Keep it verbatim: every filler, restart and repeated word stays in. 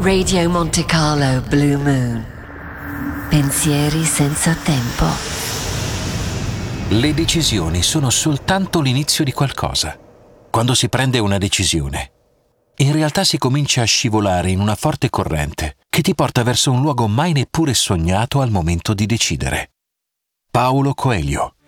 Radio Monte Carlo Blue Moon. Pensieri senza tempo. Le decisioni sono soltanto l'inizio di qualcosa. Quando si prende una decisione, in realtà si comincia a scivolare in una forte corrente che ti porta verso un luogo mai neppure sognato al momento di decidere. Paulo Coelho.